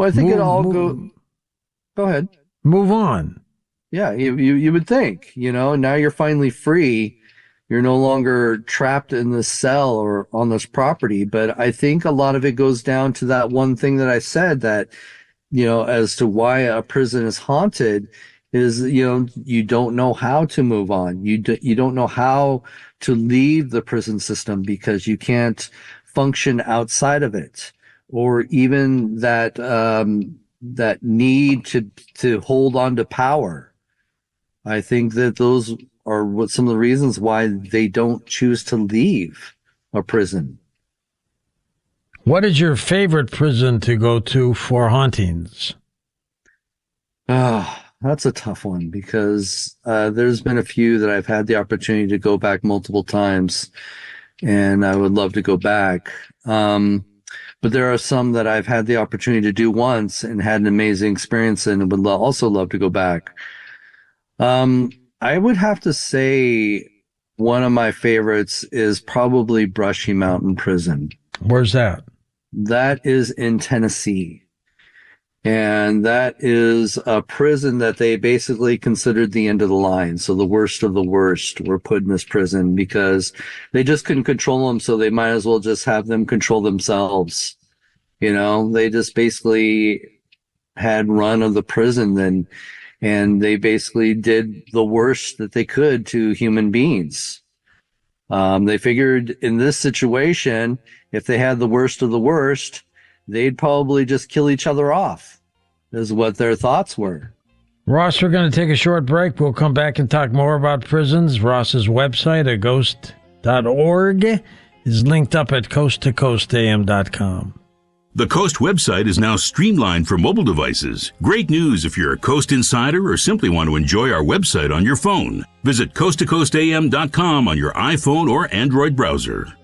Well, I think it all go ahead. Move on. Yeah, you would think, now you're finally free. You're no longer trapped in this cell or on this property. But I think a lot of it goes down to that one thing that I said, that, as to why a prison is haunted is, you don't know how to move on. You don't know how to leave the prison system because you can't function outside of it, or even that need to hold on to power. I think that those are some of the reasons why they don't choose to leave a prison. What is your favorite prison to go to for hauntings? That's a tough one because there's been a few that I've had the opportunity to go back multiple times, and I would love to go back. But there are some that I've had the opportunity to do once and had an amazing experience in, and would also love to go back. I would have to say one of my favorites is probably Brushy Mountain Prison. Where's that? That is in Tennessee. And that is a prison that they basically considered the end of the line. So the worst of the worst were put in this prison because they just couldn't control them. So they might as well just have them control themselves. They just basically had run of the prison and they basically did the worst that they could to human beings. They figured in this situation, if they had the worst of the worst, they'd probably just kill each other off, is what their thoughts were. Ross, we're going to take a short break. We'll come back and talk more about prisons. Ross's website at ghost.org is linked up at coasttocoastam.com. The Coast website is now streamlined for mobile devices. Great news if you're a Coast insider or simply want to enjoy our website on your phone. Visit coasttocoastam.com on your iPhone or Android browser.